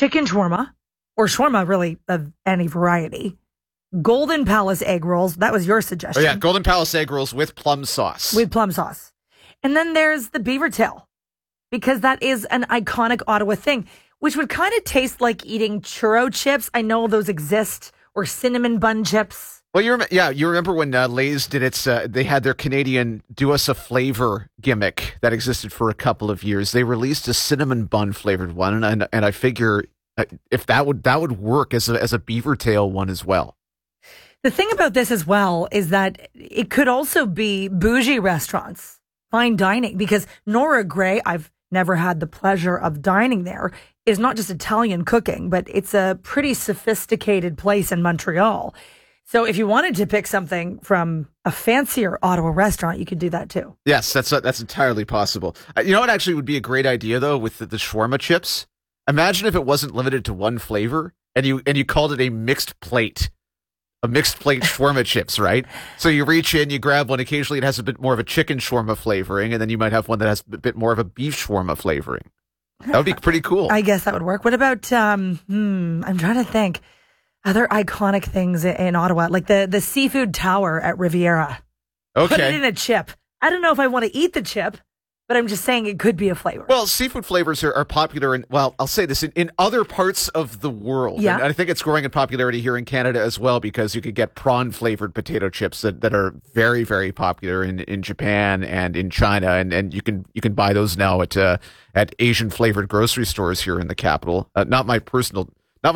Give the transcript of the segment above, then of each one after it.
chicken shawarma, or shawarma really of any variety. Golden Palace egg rolls. That was your suggestion. Oh, yeah. Golden Palace egg rolls with plum sauce. With plum sauce. And then there's the beaver tail, because that is an iconic Ottawa thing, which would kind of taste like eating churro chips. I know those exist, or cinnamon bun chips. Well, you remember when Lay's did its, they had their Canadian Do Us a Flavor gimmick that existed for a couple of years. They released a cinnamon bun flavored one, and I figure if that would work as a beaver tail one as well. The thing about this as well is that it could also be bougie restaurants, fine dining, because Nora Gray, I've never had the pleasure of dining there, is not just Italian cooking, but it's a pretty sophisticated place in Montreal. So if you wanted to pick something from a fancier Ottawa restaurant, you could do that too. Yes, that's entirely possible. You know what actually would be a great idea, though, with the shawarma chips? Imagine if it wasn't limited to one flavor and you called it a mixed plate. A mixed plate shawarma chips, right? So you reach in, you grab one. Occasionally it has a bit more of a chicken shawarma flavoring, and then you might have one that has a bit more of a beef shawarma flavoring. That would be pretty cool. I guess that would work. What about, I'm trying to think, other iconic things in Ottawa, like the seafood tower at Riviera. Okay. Put it in a chip. I don't know if I want to eat the chip, but I'm just saying it could be a flavor. Well, seafood flavors are popular in, well, I'll say this, in other parts of the world. Yeah. And I think it's growing in popularity here in Canada as well, because you could get prawn-flavored potato chips that are very, very popular in Japan and in China. And you can buy those now at Asian-flavored grocery stores here in the capital. Not my personal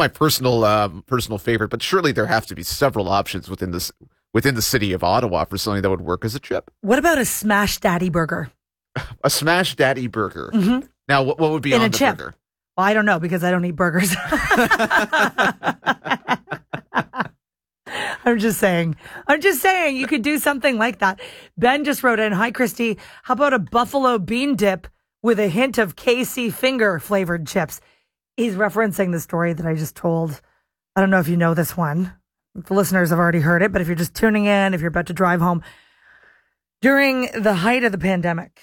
favorite, but surely there have to be several options within the city of Ottawa for something that would work as a chip. What about a Smash Daddy burger? A Smash Daddy burger. Mm-hmm. Now, what would be in on a the chip? burger? Well, I don't know, because I don't eat burgers. I'm just saying you could do something like that. Ben just wrote in, "Hi, Christy. How about a buffalo bean dip with a hint of KC finger flavored chips?" He's referencing the story that I just told. I don't know if you know this one. The listeners have already heard it, but if you're just tuning in, if you're about to drive home, during the height of the pandemic,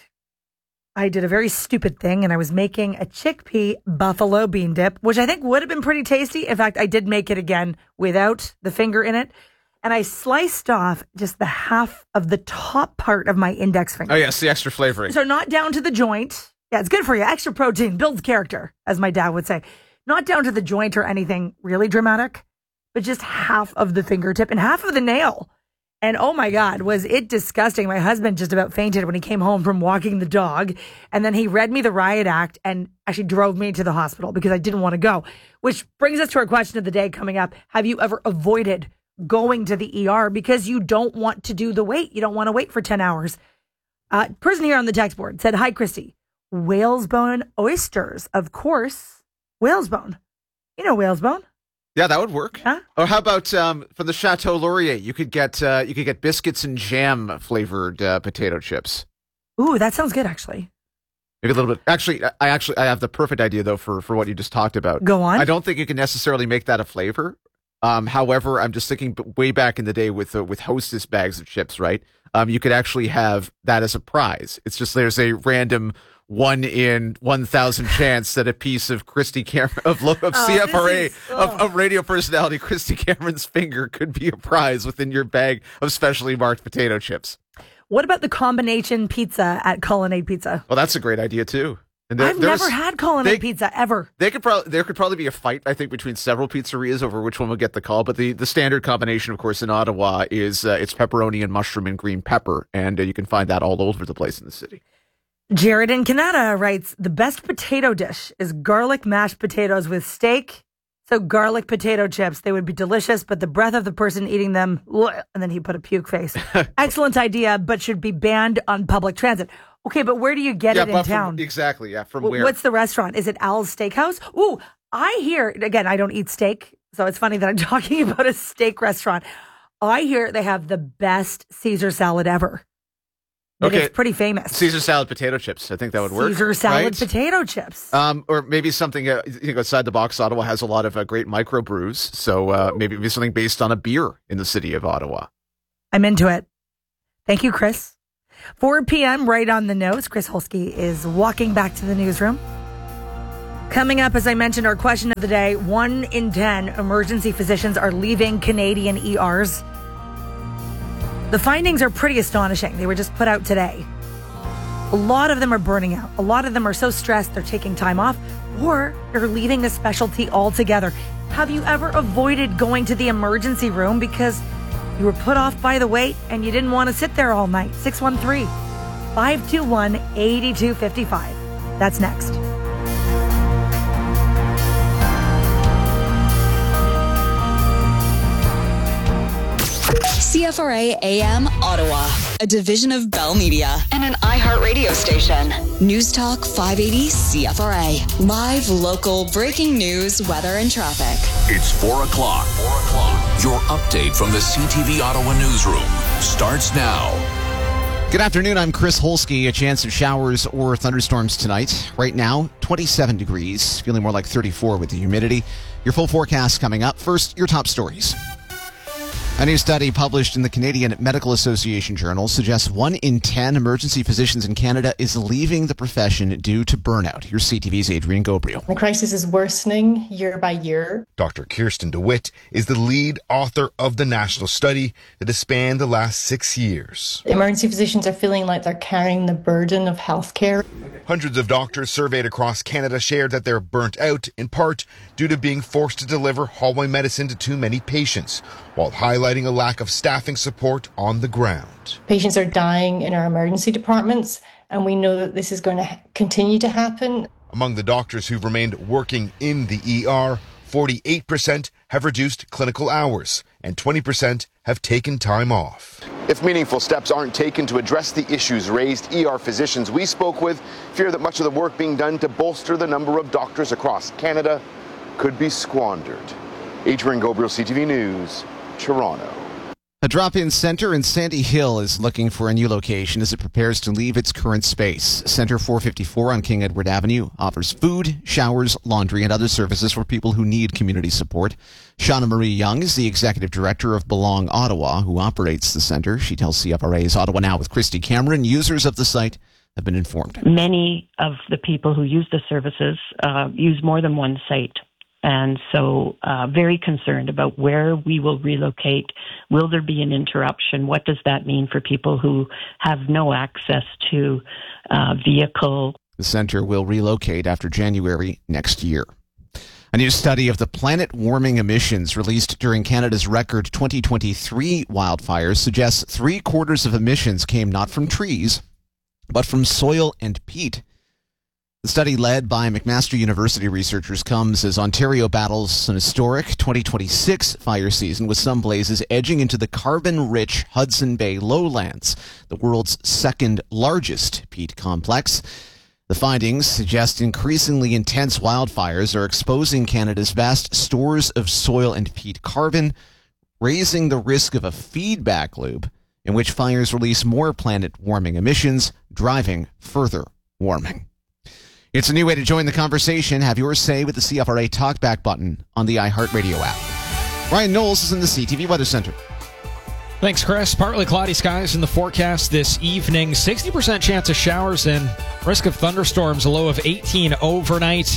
I did a very stupid thing, and I was making a chickpea buffalo bean dip, which I think would have been pretty tasty. In fact, I did make it again without the finger in it. And I sliced off just the half of the top part of my index finger. Oh, yes, the extra flavoring. So not down to the joint. Yeah, it's good for you. Extra protein, builds character, as my dad would say. Not down to the joint or anything really dramatic, but just half of the fingertip and half of the nail. And oh my God, was it disgusting. My husband just about fainted when he came home from walking the dog. And then he read me the riot act and actually drove me to the hospital because I didn't want to go. Which brings us to our question of the day coming up. Have you ever avoided going to the ER because you don't want to do the wait? You don't want to wait for 10 hours. Person here on the text board said, "Hi, Christy. Whalesbone oysters. Of course. Whalesbone. You know Whalesbone. Yeah, that would work. Huh? Or how about from the Chateau Laurier? You could get biscuits and jam flavored potato chips. Ooh, that sounds good, actually. Maybe a little bit. Actually, I have the perfect idea though for what you just talked about. Go on. I don't think you can necessarily make that a flavor. However, I'm just thinking way back in the day with Hostess bags of chips, right? You could actually have that as a prize. It's just there's a random 1 in 1,000 chance that a piece of Christy Cameron of CFRA of radio personality Christy Cameron's finger could be a prize within your bag of specially marked potato chips. What about the combination pizza at Colonnade Pizza? Well, that's a great idea too. And I've never had Colonnade Pizza ever. There could probably be a fight, I think, between several pizzerias over which one will get the call. But the standard combination, of course, in Ottawa is it's pepperoni and mushroom and green pepper, and you can find that all over the place in the city. Jared in Canada writes, "The best potato dish is garlic mashed potatoes with steak. So garlic potato chips, they would be delicious, but the breath of the person eating them," and then he put a puke face. "Excellent idea, but should be banned on public transit." Okay, but where do you get it in town? Exactly, yeah. From where? What's the restaurant? Is it Al's Steakhouse? Ooh, I hear, again, I don't eat steak, so it's funny that I'm talking about a steak restaurant. I hear they have the best Caesar salad ever. Okay. It's pretty famous. Caesar salad potato chips. I think that would work. Caesar salad right? potato chips. Or maybe something outside the box. Ottawa has a lot of great microbrews, so maybe it'd be something based on a beer in the city of Ottawa. I'm into it. Thank you, Chris. 4 p.m. right on the nose. Chris Holsky is walking back to the newsroom. Coming up, as I mentioned, our question of the day, 1 in 10 emergency physicians are leaving Canadian ERs. The findings are pretty astonishing. They were just put out today. A lot of them are burning out. A lot of them are so stressed they're taking time off, or they're leaving a specialty altogether. Have you ever avoided going to the emergency room because you were put off by the wait and you didn't want to sit there all night? 613-521-8255. That's next. CFRA AM Ottawa, a division of Bell Media and an iHeartRadio station. News Talk 580 CFRA. Live, local, breaking news, weather, and traffic. It's 4 o'clock. Your update from the CTV Ottawa newsroom starts now. Good afternoon. I'm Chris Holsky. A chance of showers or thunderstorms tonight. Right now, 27 degrees, feeling more like 34 with the humidity. Your full forecast coming up. First, your top stories. A new study published in the Canadian Medical Association Journal suggests 1 in 10 emergency physicians in Canada is leaving the profession due to burnout. Here's CTV's Adrian Gabriel. The crisis is worsening year by year. Dr. Kirsten DeWitt is the lead author of the national study that has spanned the last 6 years. Emergency physicians are feeling like they're carrying the burden of healthcare. Hundreds of doctors surveyed across Canada shared that they're burnt out, in part due to being forced to deliver hallway medicine to too many patients, while highlighting a lack of staffing support on the ground. Patients are dying in our emergency departments, and we know that this is going to continue to happen. Among the doctors who've remained working in the ER, 48% have reduced clinical hours, and 20% have taken time off. If meaningful steps aren't taken to address the issues raised, ER physicians we spoke with fear that much of the work being done to bolster the number of doctors across Canada could be squandered. Adrian Gabriel, CTV News, Toronto. A drop-in center in Sandy Hill is looking for a new location as it prepares to leave its current space. Center 454 on King Edward Avenue offers food, showers, laundry, and other services for people who need community support. Shauna Marie Young is the executive director of Belong Ottawa, who operates the center. She tells CFRA's Ottawa Now with Christy Cameron users of the site have been informed. Many of the people who use the services use more than one site. And so very concerned about where we will relocate. Will there be an interruption? What does that mean for people who have no access to vehicle? The center will relocate after January next year. A new study of the planet-warming emissions released during Canada's record 2023 wildfires suggests 3/4 of emissions came not from trees, but from soil and peat. The study led by McMaster University researchers comes as Ontario battles an historic 2026 fire season with some blazes edging into the carbon-rich Hudson Bay lowlands, the world's second largest peat complex. The findings suggest increasingly intense wildfires are exposing Canada's vast stores of soil and peat carbon, raising the risk of a feedback loop in which fires release more planet-warming emissions, driving further warming. It's a new way to join the conversation. Have your say with the CFRA Talkback button on the iHeartRadio app. Ryan Knowles is in the CTV Weather Center. Thanks, Chris. Partly cloudy skies in the forecast this evening. 60% chance of showers and risk of thunderstorms, a low of 18 overnight.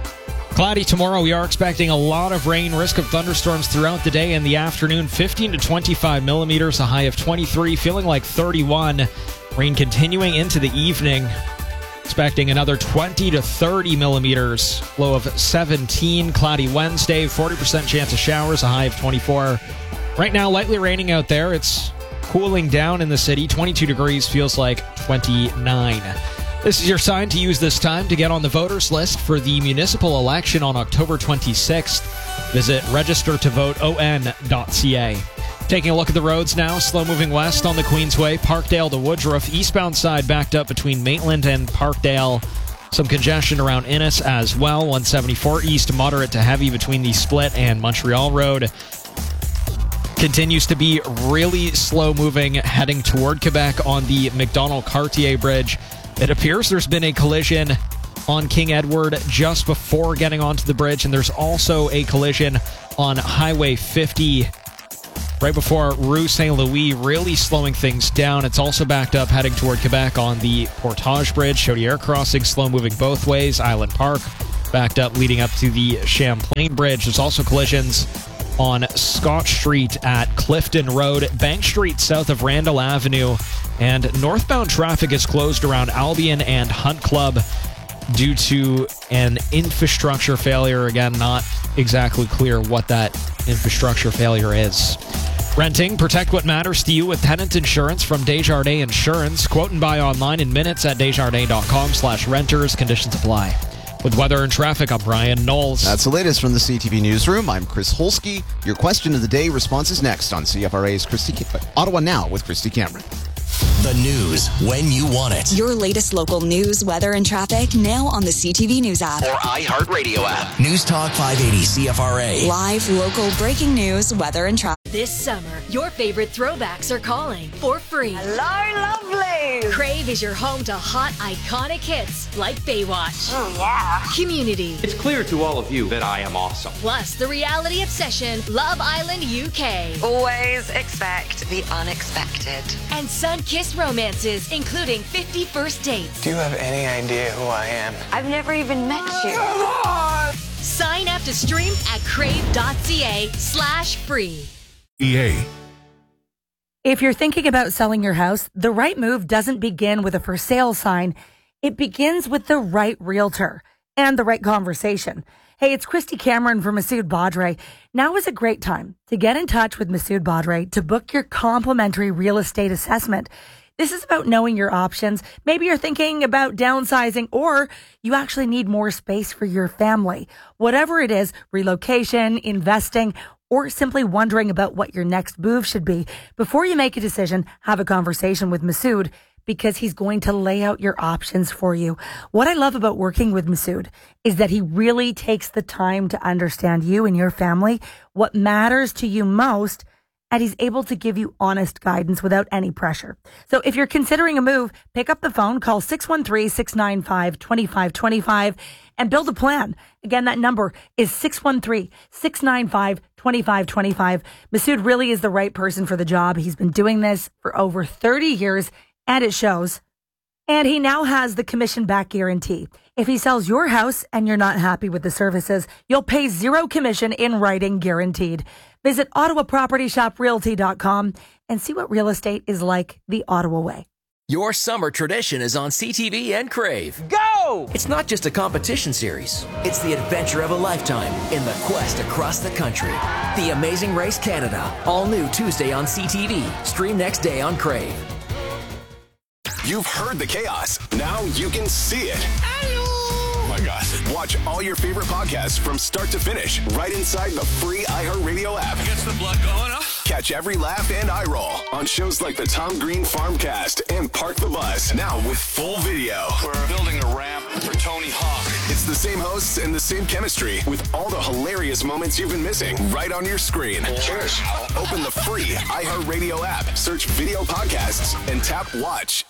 Cloudy tomorrow. We are expecting a lot of rain, risk of thunderstorms throughout the day and the afternoon. 15 to 25 millimeters, a high of 23, feeling like 31. Rain continuing into the evening. Expecting another 20 to 30 millimeters, low of 17. Cloudy Wednesday, 40% chance of showers, a high of 24. Right now, lightly raining out there. It's cooling down in the city. 22 degrees, feels like 29. This is your sign to use this time to get on the voters list for the municipal election on October 26th. Visit registertovoteon.ca. Taking a look at the roads now, slow-moving west on the Queensway, Parkdale to Woodruff, eastbound side backed up between Maitland and Parkdale. Some congestion around Innis as well, 174 east, moderate to heavy between the Split and Montreal Road. Continues to be really slow-moving heading toward Quebec on the Macdonald-Cartier Bridge. It appears there's been a collision on King Edward just before getting onto the bridge, and there's also a collision on Highway 50 right before Rue St. Louis, really slowing things down. It's also backed up heading toward Quebec on the Portage Bridge. Chaudière Crossing, slow moving both ways. Island Park backed up leading up to the Champlain Bridge. There's also collisions on Scott Street at Clifton Road, Bank Street south of Randall Avenue, and northbound traffic is closed around Albion and Hunt Club due to an infrastructure failure. Again, not exactly clear what that infrastructure failure is. Renting, protect what matters to you with tenant insurance from Desjardins Insurance. Quote and buy online in minutes at desjardins.com/renters. Conditions apply. With weather and traffic, I'm Brian Knowles. That's the latest from the CTV Newsroom. I'm Chris Holsky. Your question of the day response is next on CFRA's Ottawa Now with Christy Cameron. The news when you want it. Your latest local news, weather, and traffic now on the CTV News app. Or iHeartRadio app. News Talk 580 CFRA. Live, local, breaking news, weather, and traffic. This summer, your favorite throwbacks are calling for free. Hello, lovely. Crave is your home to hot, iconic hits like Baywatch. Oh, yeah. Community. It's clear to all of you that I am awesome. Plus, the reality obsession, Love Island UK. Always expect the unexpected. And sun-kissed romances, including 50 First Dates. Do you have any idea who I am? I've never even met you. Come on! Sign up to stream at crave.ca/free. EA. If you're thinking about selling your house, the right move doesn't begin with a for sale sign. It begins with the right realtor and the right conversation. Hey, it's Christy Cameron from Masood Badre. Now is a great time to get in touch with Masood Badre to book your complimentary real estate assessment. This is about knowing your options. Maybe you're thinking about downsizing, or you actually need more space for your family. Whatever it is, relocation, investing, or simply wondering about what your next move should be. Before you make a decision, have a conversation with Masood, because he's going to lay out your options for you. What I love about working with Masood is that he really takes the time to understand you and your family, what matters to you most, and he's able to give you honest guidance without any pressure. So if you're considering a move, pick up the phone, call 613-695-2525 and build a plan. Again, that number is 613-695-2525. Masood really is the right person for the job. He's been doing this for over 30 years, and it shows. And he now has the commission back guarantee. If he sells your house and you're not happy with the services, you'll pay zero commission in writing, guaranteed. Visit OttawaPropertyShopRealty.com and see what real estate is like the Ottawa way. Your summer tradition is on CTV and Crave. Go! It's not just a competition series. It's the adventure of a lifetime in the quest across the country. The Amazing Race Canada. All new Tuesday on CTV. Stream next day on Crave. You've heard the chaos. Now you can see it. Oh my God. Watch all your favorite podcasts from start to finish right inside the free iHeartRadio app. Gets the blood going, huh? Catch every laugh and eye roll on shows like the Tom Green Farmcast and Park the Bus, now with full video. We're building a ramp for Tony Hawk. It's the same hosts and the same chemistry with all the hilarious moments you've been missing right on your screen. Cheers. Open the free iHeartRadio app, search video podcasts, and tap watch.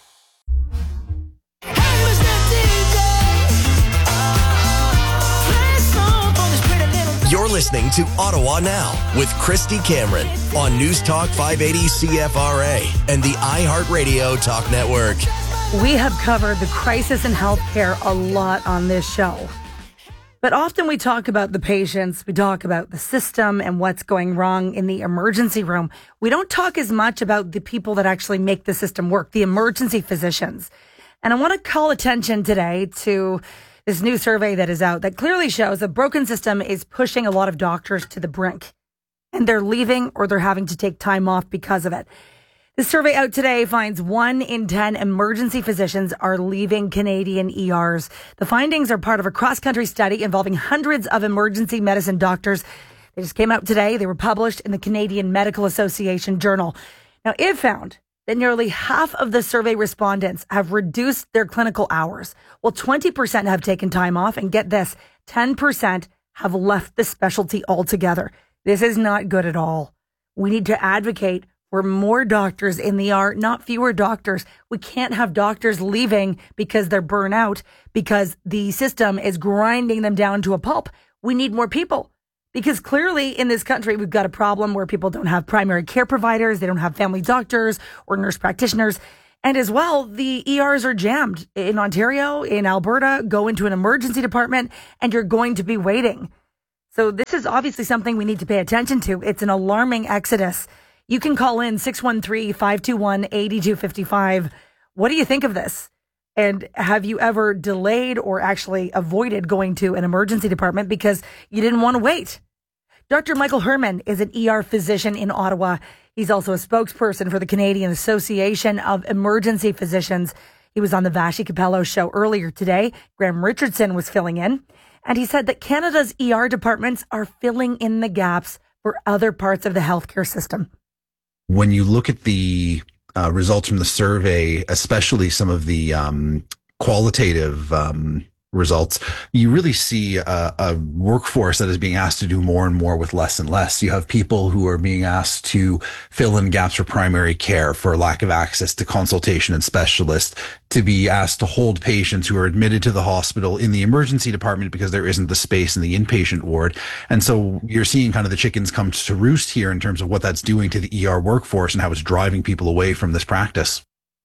You're listening to Ottawa Now with Christy Cameron on News Talk 580 CFRA and the iHeartRadio Talk Network. We have covered the crisis in healthcare a lot on this show. But often we talk about the patients, we talk about the system and what's going wrong in the emergency room. We don't talk as much about the people that actually make the system work, the emergency physicians. And I want to call attention today to this new survey that is out that clearly shows a broken system is pushing a lot of doctors to the brink. And they're leaving or they're having to take time off because of it. The survey out today finds 1 in 10 emergency physicians are leaving Canadian ERs. The findings are part of a cross-country study involving hundreds of emergency medicine doctors. They just came out today. They were published in the Canadian Medical Association Journal. Now, it found that nearly half of the survey respondents have reduced their clinical hours, while 20% have taken time off, and get this, 10% have left the specialty altogether. This is not good at all. We need to advocate for more doctors in the ER, not fewer doctors. We can't have doctors leaving because they're burnt out, because the system is grinding them down to a pulp. We need more people. Because clearly in this country, we've got a problem where people don't have primary care providers. They don't have family doctors or nurse practitioners. And as well, the ERs are jammed in Ontario, in Alberta. Go into an emergency department and you're going to be waiting. So this is obviously something we need to pay attention to. It's an alarming exodus. You can call in 613-521-8255. What do you think of this? And have you ever delayed or actually avoided going to an emergency department because you didn't want to wait? Dr. Michael Herman is an ER physician in Ottawa. He's also a spokesperson for the Canadian Association of Emergency Physicians. He was on the Vashi Capello show earlier today. Graham Richardson was filling in. And he said that Canada's ER departments are filling in the gaps for other parts of the healthcare system. When you look at the results from the survey, especially some of the qualitative results, you really see a workforce that is being asked to do more and more with less and less. You have people who are being asked to fill in gaps for primary care, for lack of access to consultation and specialists, to be asked to hold patients who are admitted to the hospital in the emergency department because there isn't the space in the inpatient ward. And so you're seeing kind of the chickens come to roost here in terms of what that's doing to the ER workforce and how it's driving people away from this practice.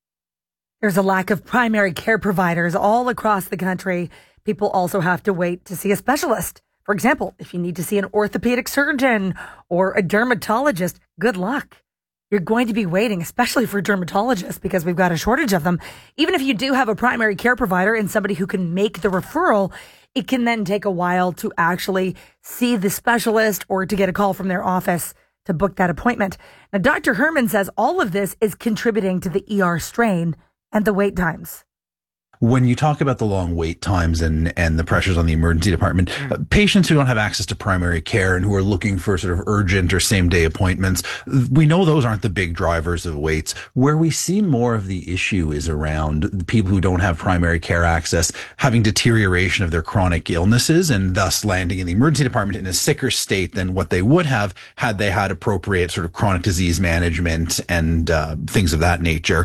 There's a lack of primary care providers all across the country. People also have to wait to see a specialist. For example, if you need to see an orthopedic surgeon or a dermatologist, good luck. You're going to be waiting, especially for dermatologists, because we've got a shortage of them. Even if you do have a primary care provider and somebody who can make the referral, it can then take a while to actually see the specialist or to get a call from their office to book that appointment. Now, Dr. Herman says all of this is contributing to the ER strain and the wait times. When you talk about the long wait times and the pressures on the emergency department, patients who don't have access to primary care and who are looking for sort of urgent or same day appointments, we know those aren't the big drivers of waits. Where we see more of the issue is around the people who don't have primary care access having deterioration of their chronic illnesses and thus landing in the emergency department in a sicker state than what they would have had they had appropriate sort of chronic disease management and things of that nature.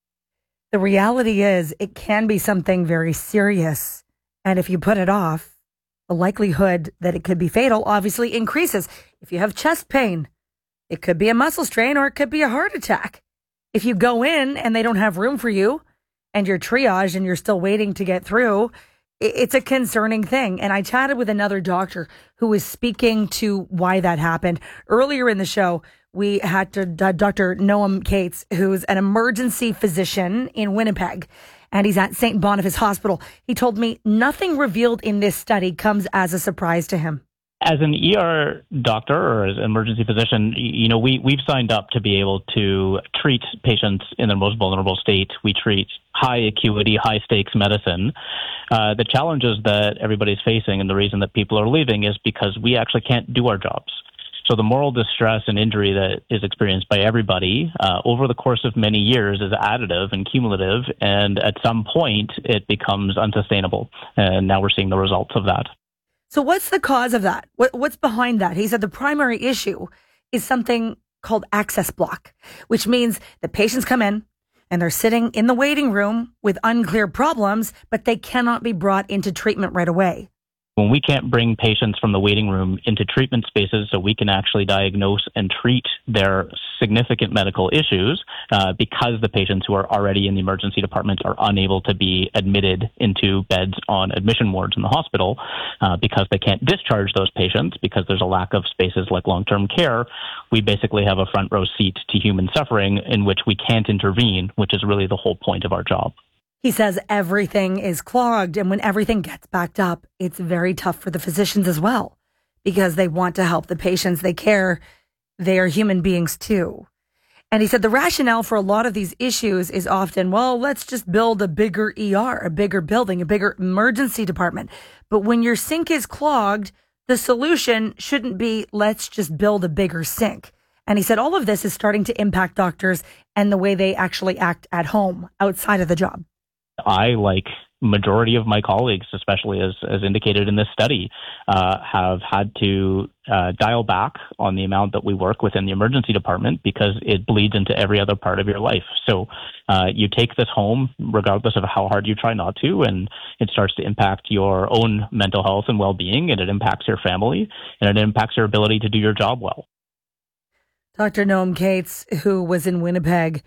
The reality is it can be something very serious. And if you put it off, the likelihood that it could be fatal obviously increases. If you have chest pain, it could be a muscle strain or it could be a heart attack. If you go in and they don't have room for you and you're triaged and you're still waiting to get through, it's a concerning thing. And I chatted with another doctor who was speaking to why that happened. Earlier in the show, we had Dr. Noam Cates, who's an emergency physician in Winnipeg, and he's at St. Boniface Hospital. He told me nothing revealed in this study comes as a surprise to him. As an ER doctor or as an emergency physician, we've signed up to be able to treat patients in their most vulnerable state. We treat high acuity, high stakes medicine. The challenges that everybody's facing and the reason that people are leaving is because we actually can't do our jobs. So the moral distress and injury that is experienced by everybody over the course of many years is additive and cumulative, and at some point it becomes unsustainable. And now we're seeing the results of that. So what's the cause of that? What's behind that? He said the primary issue is something called access block, which means the patients come in and they're sitting in the waiting room with unclear problems, but they cannot be brought into treatment right away. When we can't bring patients from the waiting room into treatment spaces so we can actually diagnose and treat their significant medical issues because the patients who are already in the emergency departments are unable to be admitted into beds on admission wards in the hospital because they can't discharge those patients because there's a lack of spaces like long-term care, we basically have a front row seat to human suffering in which we can't intervene, which is really the whole point of our job. He says everything is clogged, and when everything gets backed up, it's very tough for the physicians as well because they want to help the patients. They care. They are human beings too. And he said the rationale for a lot of these issues is often, well, let's just build a bigger ER, a bigger building, a bigger emergency department. But when your sink is clogged, the solution shouldn't be let's just build a bigger sink. And he said all of this is starting to impact doctors and the way they actually act at home outside of the job. I, like majority of my colleagues, especially as indicated in this study, have had to dial back on the amount that we work within the emergency department because it bleeds into every other part of your life. So you take this home, regardless of how hard you try not to, and it starts to impact your own mental health and well-being, and it impacts your family, and it impacts your ability to do your job well. Dr. Noam Cates, who was in Winnipeg,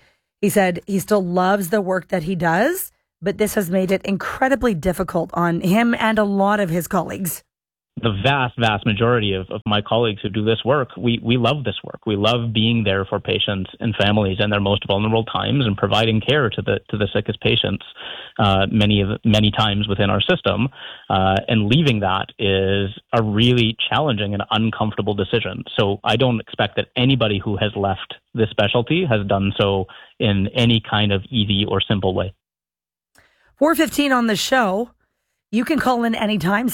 He said he still loves the work that he does, but this has made it incredibly difficult on him and a lot of his colleagues. The vast majority of my colleagues who do this work, we love this work. We love being there for patients and families in their most vulnerable times and providing care to the sickest patients many times within our system. And leaving that is a really challenging and uncomfortable decision. So I don't expect that anybody who has left this specialty has done so in any kind of easy or simple way. 4:15 on the show. You can call in anytime,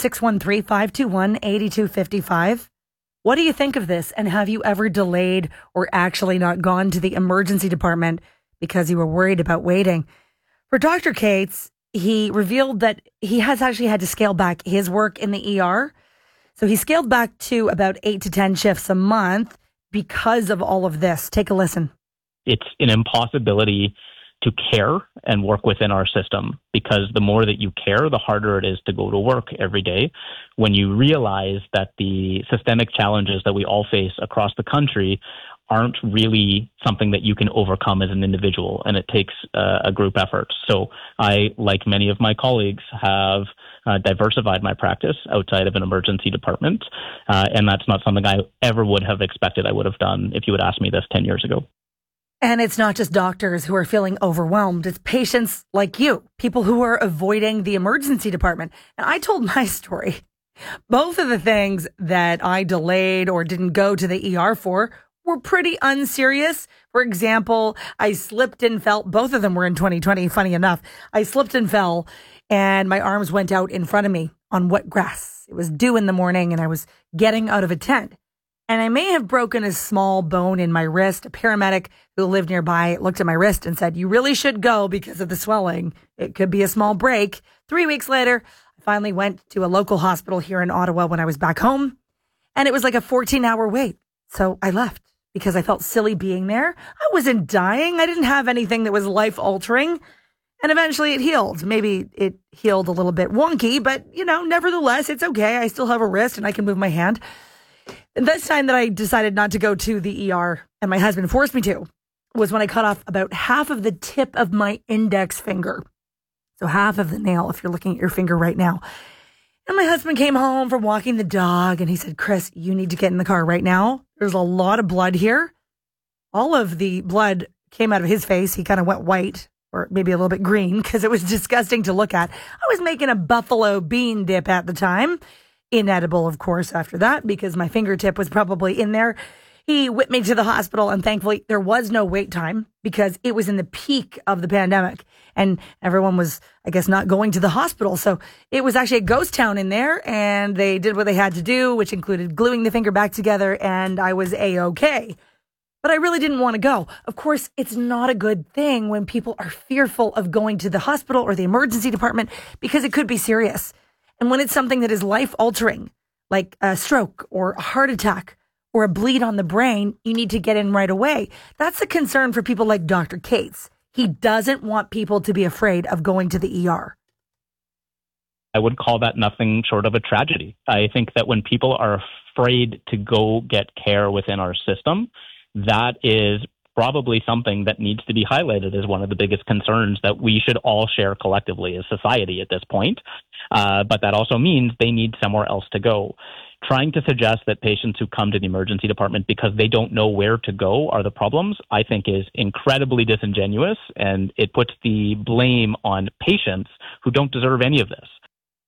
613-521-8255. What do you think of this? And have you ever delayed or actually not gone to the emergency department because you were worried about waiting? For Dr. Cates, he revealed that he has actually had to scale back his work in the ER. So he scaled back to about 8 to 10 shifts a month because of all of this. Take a listen. It's an impossibility to care and work within our system, because the more that you care, the harder it is to go to work every day. When you realize that the systemic challenges that we all face across the country aren't really something that you can overcome as an individual, and it takes a group effort. So I, like many of my colleagues, have diversified my practice outside of an emergency department, and that's not something I ever would have expected I would have done if you had asked me this 10 years ago. And it's not just doctors who are feeling overwhelmed. It's patients like you, people who are avoiding the emergency department. Now, I told my story. Both of the things that I delayed or didn't go to the ER for were pretty unserious. For example, I slipped and fell. Both of them were in 2020, funny enough. I slipped and fell, and my arms went out in front of me on wet grass. It was dew in the morning, and I was getting out of a tent. And I may have broken a small bone in my wrist. A paramedic who lived nearby looked at my wrist and said, "You really should go because of the swelling. It could be a small break." 3 weeks later, I finally went to a local hospital here in Ottawa when I was back home. And it was like a 14-hour wait. So I left because I felt silly being there. I wasn't dying. I didn't have anything that was life-altering. And eventually it healed. Maybe it healed a little bit wonky, but, nevertheless, it's okay. I still have a wrist and I can move my hand. And this time that I decided not to go to the ER, and my husband forced me to, was when I cut off about half of the tip of my index finger. So half of the nail, if you're looking at your finger right now. And my husband came home from walking the dog, and he said, "Chris, you need to get in the car right now. There's a lot of blood here." All of the blood came out of his face. He kind of went white, or maybe a little bit green, because it was disgusting to look at. I was making a buffalo bean dip at the time. Inedible, of course, after that, because my fingertip was probably in there. He whipped me to the hospital, and thankfully there was no wait time because it was in the peak of the pandemic and everyone was, I guess, not going to the hospital. So it was actually a ghost town in there, and they did what they had to do, which included gluing the finger back together, and I was A-okay. But I really didn't want to go. Of course, it's not a good thing when people are fearful of going to the hospital or the emergency department because it could be serious. And when it's something that is life-altering, like a stroke or a heart attack or a bleed on the brain, you need to get in right away. That's a concern for people like Dr. Cates. He doesn't want people to be afraid of going to the ER. I would call that nothing short of a tragedy. I think that when people are afraid to go get care within our system, that is probably something that needs to be highlighted as one of the biggest concerns that we should all share collectively as society at this point. But that also means they need somewhere else to go. Trying to suggest that patients who come to the emergency department because they don't know where to go are the problems, I think is incredibly disingenuous, and it puts the blame on patients who don't deserve any of this.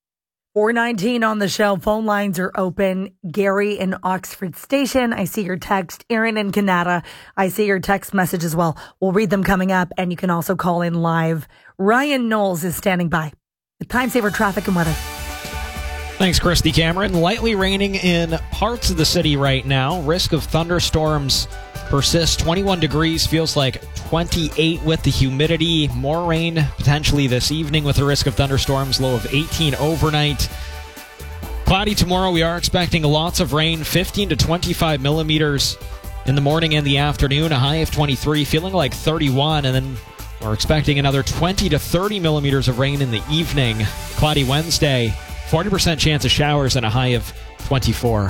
4:19 on the show. Phone lines are open. Gary in Oxford Station. I see your text. Aaron in Canada. I see your text message as well. We'll read them coming up, and you can also call in live. Ryan Knowles is standing by. The Time Saver traffic and weather. Thanks, Christy Cameron. Lightly raining in parts of the city right now. Risk of thunderstorms persists. 21 degrees, feels like 28 with the humidity. More rain potentially this evening with the risk of thunderstorms. Low of 18 overnight. Cloudy tomorrow. We are expecting lots of rain. 15 to 25 millimeters in the morning and the afternoon. A high of 23, feeling like 31. And then we're expecting another 20 to 30 millimeters of rain in the evening. Cloudy Wednesday. 40% chance of showers and a high of 24.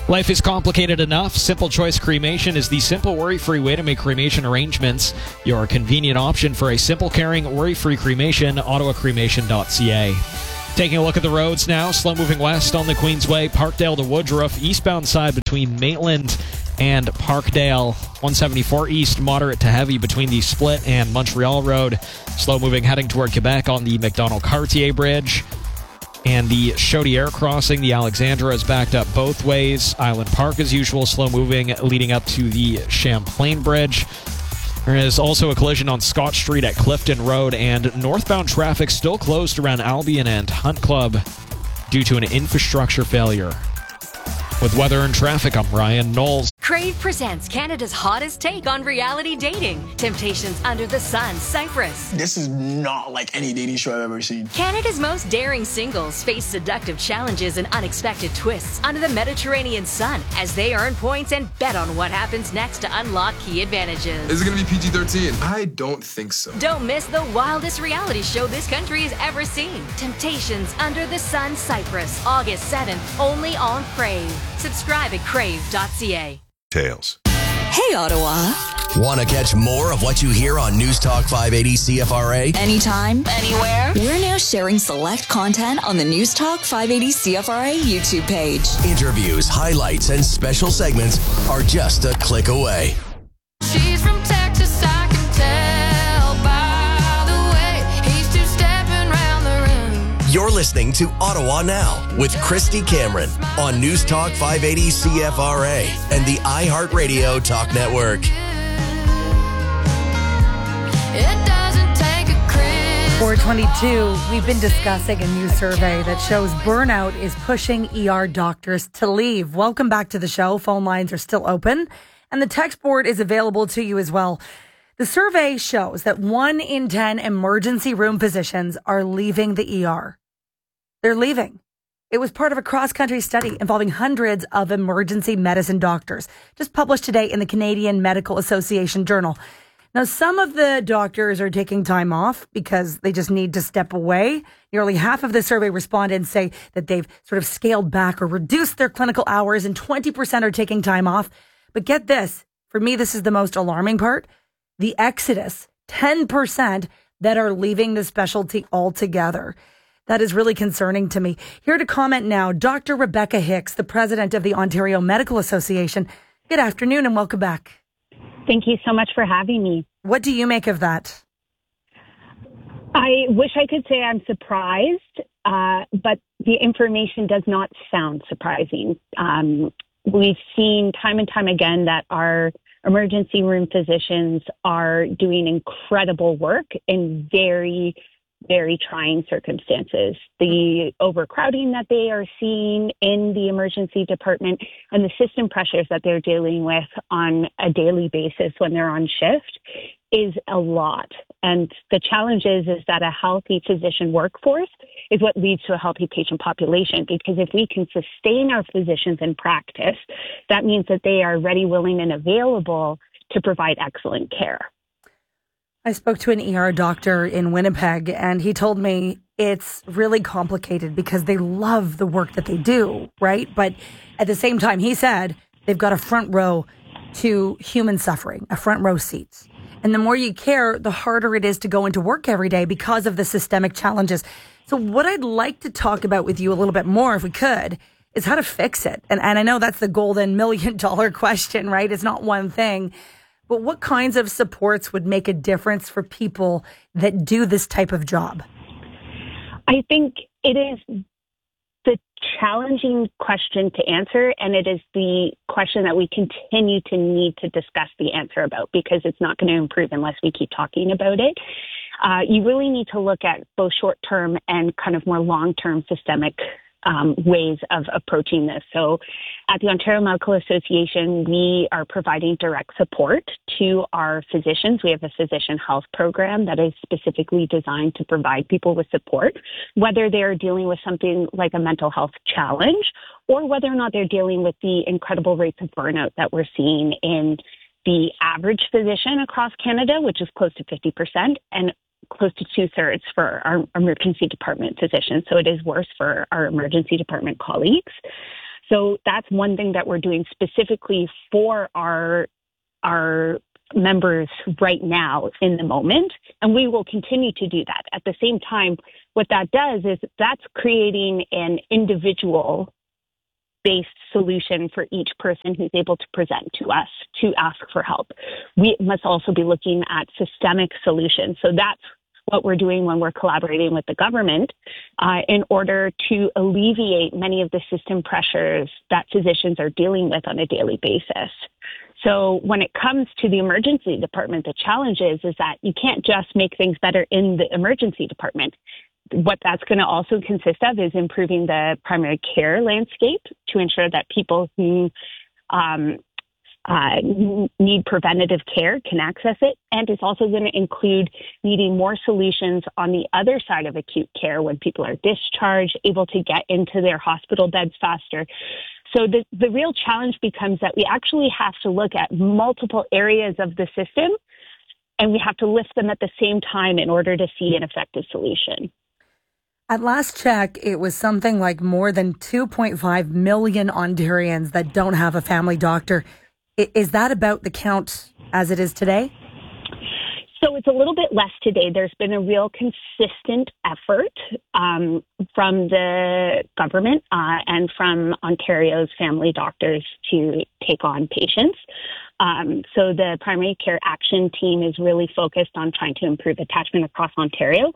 Life is complicated enough. Simple Choice Cremation is the simple, worry-free way to make cremation arrangements. Your convenient option for a simple, caring, worry-free cremation, ottawacremation.ca. Taking a look at the roads now. Slow moving west on the Queensway, Parkdale to Woodruff, eastbound side between Maitland and Parkdale. 174 east, moderate to heavy between the Split and Montreal Road. Slow moving heading toward Quebec on the McDonald-Cartier Bridge. And the Chaudière crossing, the Alexandra, is backed up both ways. Island Park, as usual, slow moving, leading up to the Champlain Bridge. There is also a collision on Scott Street at Clifton Road, and northbound traffic still closed around Albion and Hunt Club due to an infrastructure failure. With weather and traffic, I'm Ryan Knowles. Crave presents Canada's hottest take on reality dating. Temptations Under the Sun, Cyprus. This is not like any dating show I've ever seen. Canada's most daring singles face seductive challenges and unexpected twists under the Mediterranean sun as they earn points and bet on what happens next to unlock key advantages. Is it going to be PG-13? I don't think so. Don't miss the wildest reality show this country has ever seen. Temptations Under the Sun, Cyprus, August 7th, only on Crave. Subscribe at crave.ca. Tails. Hey, Ottawa. Want to catch more of what you hear on News Talk 580 CFRA? Anytime, anywhere. We're now sharing select content on the News Talk 580 CFRA YouTube page. Interviews, highlights, and special segments are just a click away. She's from Texas, I can tell by the way he's two-stepping round the room. You're listening to Ottawa Now with Christy Cameron on News Talk 580 CFRA and the iHeartRadio Talk Network. It doesn't take a Chris. 422, we've been discussing a new survey that shows burnout is pushing ER doctors to leave. Welcome back to the show. Phone lines are still open, and the text board is available to you as well. The survey shows that 1 in 10 emergency room physicians are leaving the ER. They're leaving. It was part of a cross-country study involving hundreds of emergency medicine doctors, just published today in the Canadian Medical Association Journal. Now, some of the doctors are taking time off because they just need to step away. Nearly half of the survey respondents say that they've sort of scaled back or reduced their clinical hours, and 20% are taking time off. But get this, for me, this is the most alarming part. The exodus, 10% that are leaving the specialty altogether. That is really concerning to me. Here to comment now, Dr. Rebecca Hicks, the president of the Ontario Medical Association. Good afternoon and welcome back. Thank you so much for having me. What do you make of that? I wish I could say I'm surprised, but the information does not sound surprising. We've seen time and time again that our emergency room physicians are doing incredible work in very, very trying circumstances. The overcrowding that they are seeing in the emergency department and the system pressures that they're dealing with on a daily basis when they're on shift is a lot. And the challenge is that a healthy physician workforce is what leads to a healthy patient population. Because if we can sustain our physicians in practice, that means that they are ready, willing, and available to provide excellent care. I spoke to an ER doctor in Winnipeg, and he told me it's really complicated because they love the work that they do, right? But at the same time, he said they've got a front row to human suffering, a front row seat. And the more you care, the harder it is to go into work every day because of the systemic challenges. So what I'd like to talk about with you a little bit more, if we could, is how to fix it. And I know that's the golden $1 million question, right? It's not one thing. But what kinds of supports would make a difference for people that do this type of job? I think it is the challenging question to answer, and it is the question that we continue to need to discuss the answer about, because it's not going to improve unless we keep talking about it. You really need to look at both short-term and kind of more long-term systemic ways of approaching this. So at the Ontario Medical Association, we are providing direct support to our physicians. We have a physician health program that is specifically designed to provide people with support, whether they're dealing with something like a mental health challenge or whether or not they're dealing with the incredible rates of burnout that we're seeing in the average physician across Canada, which is close to 50%, and close to 2/3 for our emergency department physicians. So it is worse for our emergency department colleagues. So that's one thing that we're doing specifically for our members right now in the moment, and we will continue to do that. At the same time, what that does is that's creating an individual based solution for each person who's able to present to us to ask for help. We must also be looking at systemic solutions. So that's what we're doing when we're collaborating with the government in order to alleviate many of the system pressures that physicians are dealing with on a daily basis. So when it comes to the emergency department, the challenge is that you can't just make things better in the emergency department. What that's going to also consist of is improving the primary care landscape to ensure that people who need preventative care can access it. And it's also going to include needing more solutions on the other side of acute care when people are discharged, able to get into their hospital beds faster. So the real challenge becomes that we actually have to look at multiple areas of the system, and we have to lift them at the same time in order to see an effective solution. At last check, it was something like more than 2.5 million Ontarians that don't have a family doctor. Is that about the count as it is today? So it's a little bit less today. There's been a real consistent effort from the government and from Ontario's family doctors to take on patients. So the primary care action team is really focused on trying to improve attachment across Ontario.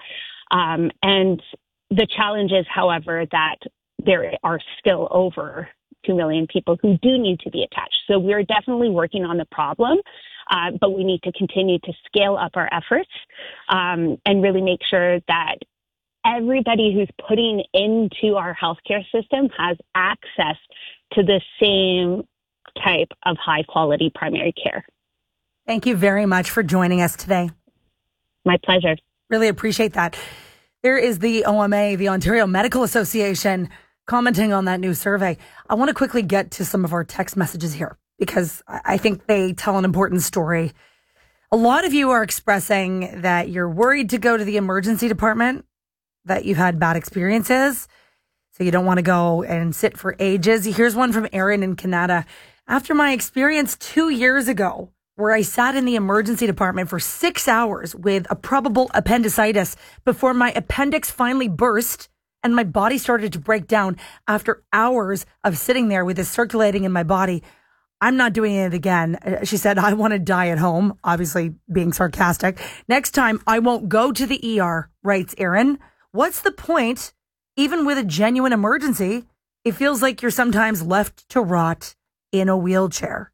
And the challenge is, however, that there are still over 2 million people who do need to be attached. So we're definitely working on the problem, but we need to continue to scale up our efforts and really make sure that everybody who's putting into our healthcare system has access to the same type of high quality primary care. Thank you very much for joining us today. My pleasure. Really appreciate that. There is the OMA, the Ontario Medical Association, commenting on that new survey. I want to quickly get to some of our text messages here because I think they tell an important story. A lot of you are expressing that you're worried to go to the emergency department, that you've had bad experiences, so you don't want to go and sit for ages. Here's one from Aaron in Canada. After my experience 2 years ago, where I sat in the emergency department for 6 hours with a probable appendicitis before my appendix finally burst and my body started to break down after hours of sitting there with this circulating in my body. I'm not doing it again. She said, I want to die at home, obviously being sarcastic. Next time, I won't go to the ER, writes Aaron. What's the point? Even with a genuine emergency, it feels like you're sometimes left to rot in a wheelchair.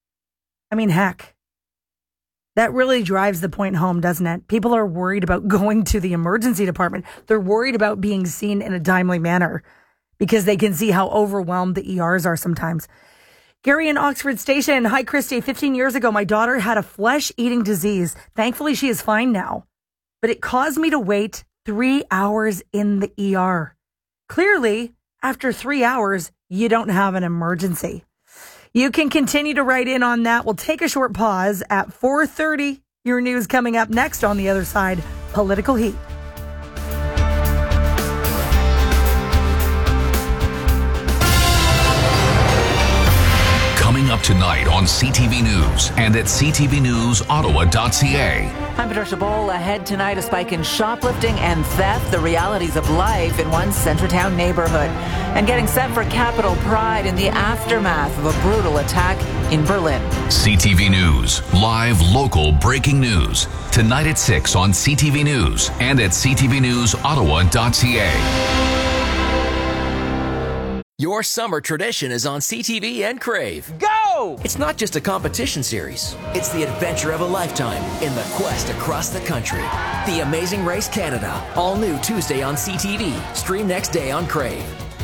I mean, heck. That really drives the point home, doesn't it? People are worried about going to the emergency department. They're worried about being seen in a timely manner because they can see how overwhelmed the ERs are sometimes. Gary in Oxford Station. Hi, Christy. 15 years ago, my daughter had a flesh-eating disease. Thankfully, she is fine now. But it caused me to wait 3 hours in the ER. Clearly, after 3 hours, you don't have an emergency. You can continue to write in on that. We'll take a short pause at 4:30. Your news coming up next on the other side. Political Heat. Coming up tonight on CTV News and at ctvnewsottawa.ca. I'm Patricia Bowl. Ahead tonight, a spike in shoplifting and theft, the realities of life in one Centretown neighborhood, and getting set for Capitol Pride in the aftermath of a brutal attack in Berlin. CTV News, live local breaking news. Tonight at 6 on CTV News and at ctvnewsottawa.ca. Your summer tradition is on CTV and Crave. Go! It's not just a competition series. It's the adventure of a lifetime in the quest across the country. The Amazing Race Canada. All new Tuesday on CTV. Stream next day on Crave.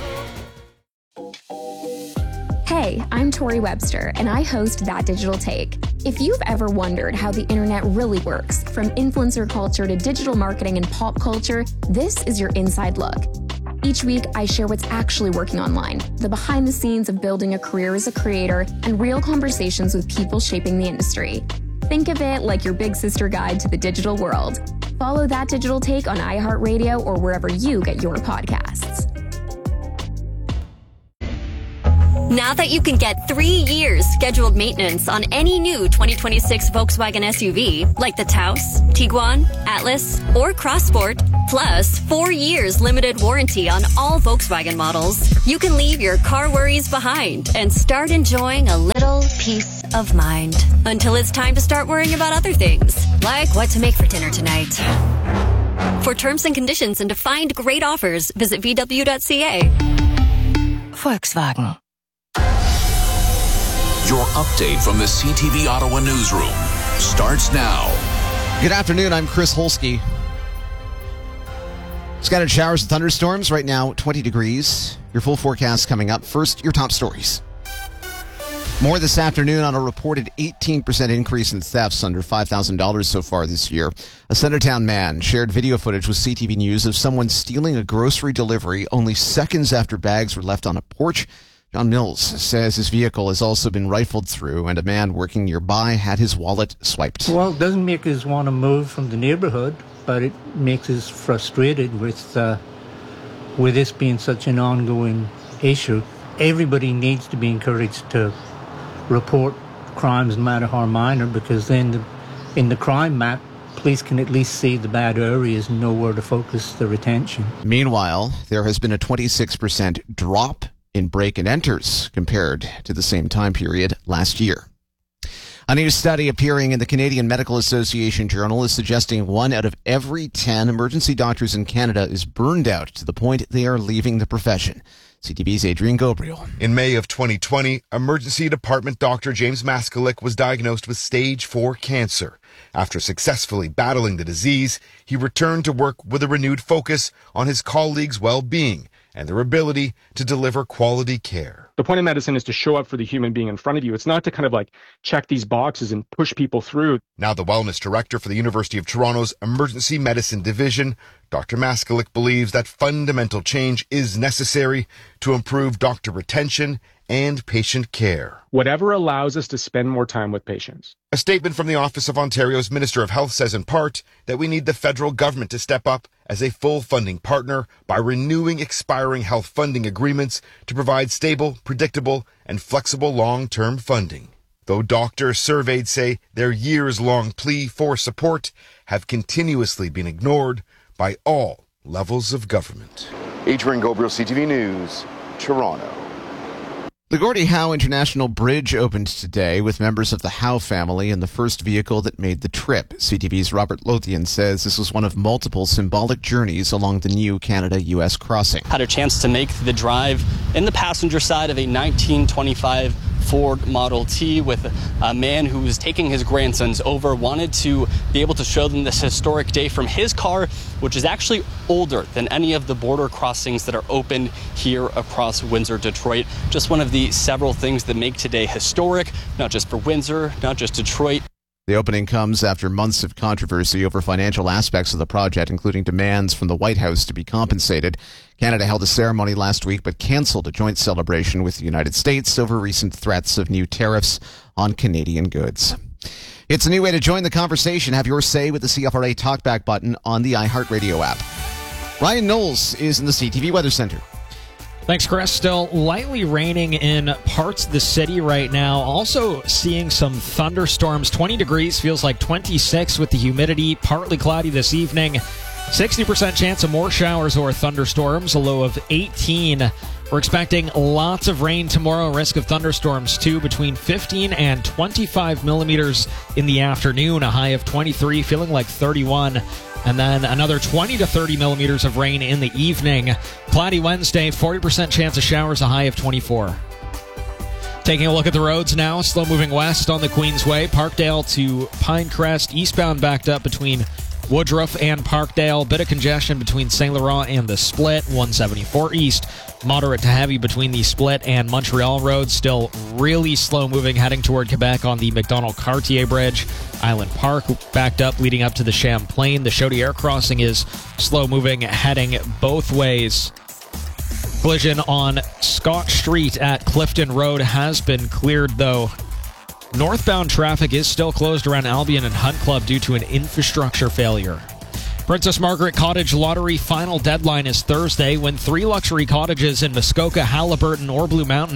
Hey, I'm Tori Webster, and I host That Digital Take. If you've ever wondered how the internet really works, from influencer culture to digital marketing and pop culture, this is your inside look. Each week, I share what's actually working online, the behind the scenes of building a career as a creator, and real conversations with people shaping the industry. Think of it like your big sister guide to the digital world. Follow That Digital Take on iHeartRadio or wherever you get your podcasts. Now that you can get 3 years scheduled maintenance on any new 2026 Volkswagen SUV, like the Taos, Tiguan, Atlas, or Crossport, plus 4 years limited warranty on all Volkswagen models, you can leave your car worries behind and start enjoying a little peace of mind. Until it's time to start worrying about other things, like what to make for dinner tonight. For terms and conditions and to find great offers, visit VW.ca. Volkswagen. Your update from the CTV Ottawa newsroom starts now. Good afternoon. I'm Chris Holsky. Scattered showers and thunderstorms. Right now, 20 degrees. Your full forecast coming up. First, your top stories. More this afternoon on a reported 18% increase in thefts, under $5,000 so far this year. A Centertown man shared video footage with CTV News of someone stealing a grocery delivery only seconds after bags were left on a porch. John Mills says his vehicle has also been rifled through, and a man working nearby had his wallet swiped. Well, it doesn't make us want to move from the neighborhood, but it makes us frustrated with this being such an ongoing issue. Everybody needs to be encouraged to report crimes, no matter how minor, because then in the crime map, police can at least see the bad areas and know where to focus their attention. Meanwhile, there has been a 26% drop in break and enters compared to the same time period last year. A new study appearing in the Canadian Medical Association Journal is suggesting 1 out of every 10 emergency doctors in Canada is burned out to the point they are leaving the profession. CTV's Adrian Gabriel. In May of 2020, emergency department doctor James Maskalik was diagnosed with stage 4 cancer. After successfully battling the disease, he returned to work with a renewed focus on his colleagues' well-being and their ability to deliver quality care. The point of medicine is to show up for the human being in front of you. It's not to kind of like check these boxes and push people through. Now the wellness director for the University of Toronto's Emergency Medicine Division, Dr. Maskalik believes that fundamental change is necessary to improve doctor retention and patient care. Whatever allows us to spend more time with patients. A statement from the Office of Ontario's Minister of Health says in part that we need the federal government to step up as a full funding partner by renewing expiring health funding agreements to provide stable, predictable, and flexible long-term funding. Though doctors surveyed say their years-long plea for support have continuously been ignored by all levels of government. Adrian Gabriel, CTV News, Toronto. The Gordie Howe International Bridge opened today with members of the Howe family and the first vehicle that made the trip. CTV's Robert Lothian says this was one of multiple symbolic journeys along the new Canada-U.S. crossing. Had a chance to make the drive in the passenger side of a 1925 Ford Model T with a man who was taking his grandsons over, wanted to be able to show them this historic day from his car, which is actually older than any of the border crossings that are open here across Windsor, Detroit. Just one of the several things that make today historic, not just for Windsor, not just Detroit. The opening comes after months of controversy over financial aspects of the project, including demands from the White House to be compensated. Canada held a ceremony last week but canceled a joint celebration with the United States over recent threats of new tariffs on Canadian goods. It's a new way to join the conversation. Have your say with the CFRA Talkback button on the iHeartRadio app. Ryan Knowles is in the CTV Weather Center. Thanks, Chris. Still lightly raining in parts of the city right now. Also seeing some thunderstorms. 20 degrees, feels like 26 with the humidity. Partly cloudy this evening. 60% chance of more showers or thunderstorms, a low of 18. We're expecting lots of rain tomorrow. Risk of thunderstorms, too, between 15 and 25 millimeters in the afternoon. A high of 23, feeling like 31. And then another 20 to 30 millimeters of rain in the evening. Cloudy Wednesday, 40% chance of showers, a high of 24. Taking a look at the roads now. Slow moving west on the Queensway. Parkdale to Pinecrest. Eastbound backed up between Woodruff and Parkdale. Bit of congestion between St. Laurent and the Split. 174 East. Moderate to heavy between the Split and Montreal Road. Still really slow moving heading toward Quebec on the McDonald-Cartier Bridge. Island Park backed up leading up to the Champlain. The Chaudière crossing is slow moving heading both ways. Collision on Scott Street at Clifton Road has been cleared, though. Northbound traffic is still closed around Albion and Hunt Club due to an infrastructure failure. Princess Margaret Cottage Lottery final deadline is Thursday when 3 luxury cottages in Muskoka, Haliburton, or Blue Mountain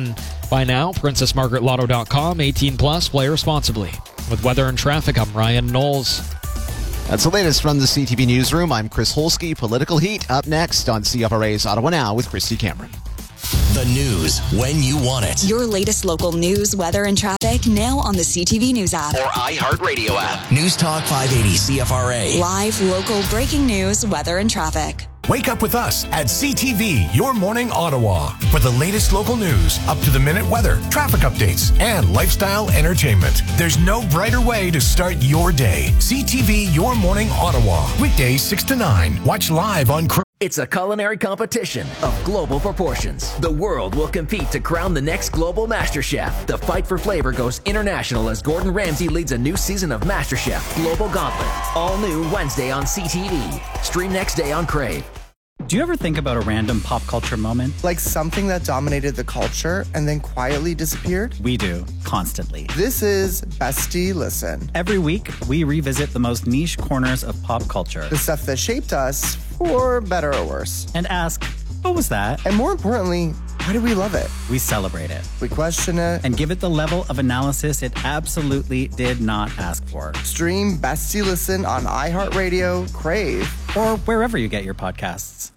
By now, PrincessMargaretLotto.com, 18 plus, play responsibly. With weather and traffic, I'm Ryan Knowles. That's the latest from the CTV Newsroom. I'm Chris Holsky. Political Heat up next on CFRA's Ottawa Now with Christy Cameron. The news when you want it. Your latest local news, weather, and traffic now on the CTV News app. Or iHeartRadio app. News Talk 580 CFRA. Live, local, breaking news, weather, and traffic. Wake up with us at CTV, Your Morning Ottawa, for the latest local news, up-to-the-minute weather, traffic updates, and lifestyle entertainment. There's no brighter way to start your day. CTV, Your Morning Ottawa, weekdays 6 to 9. Watch live on... It's a culinary competition of global proportions. The world will compete to crown the next global MasterChef. The fight for flavor goes international as Gordon Ramsay leads a new season of MasterChef Global Gauntlet. All new Wednesday on CTV. Stream next day on Crave. Do you ever think about a random pop culture moment? Like something that dominated the culture and then quietly disappeared? We do, constantly. This is Bestie Listen. Every week, we revisit the most niche corners of pop culture. The stuff that shaped us, for better or worse. And ask, what was that? And more importantly, why do we love it? We celebrate it. We question it. And give it the level of analysis it absolutely did not ask for. Stream Bestie Listen on iHeartRadio, Crave, or wherever you get your podcasts.